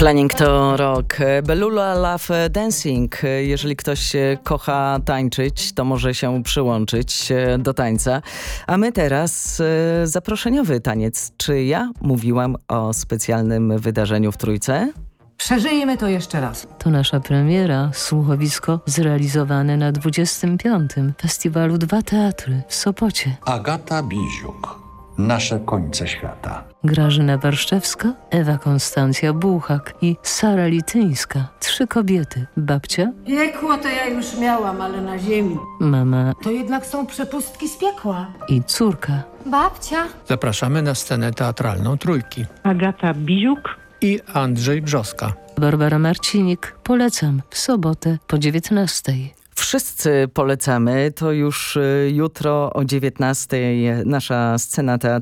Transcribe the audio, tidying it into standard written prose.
Planning to rock. Belula Love Dancing. Jeżeli ktoś kocha tańczyć, to może się przyłączyć do tańca. A my teraz zaproszeniowy taniec. Czy ja mówiłam o specjalnym wydarzeniu w Trójce? Przeżyjmy to jeszcze raz. To nasza premiera, słuchowisko zrealizowane na 25. Festiwalu Dwa Teatry w Sopocie. Agata Biziuk. Nasze końce świata. Grażyna Warszczewska, Ewa Konstancja Bułhak i Sara Lityńska. 3 kobiety. Babcia, Piekło to ja już miałam, ale na ziemi. mama To jednak są przepustki z piekła. i córka. Babcia. Zapraszamy na scenę teatralną Trójki. Agata Biziuk I Andrzej Brzoska. Barbara Marcinik. Polecam w sobotę po 19. Wszyscy polecamy. To już jutro o 19:00 nasza scena teatralna.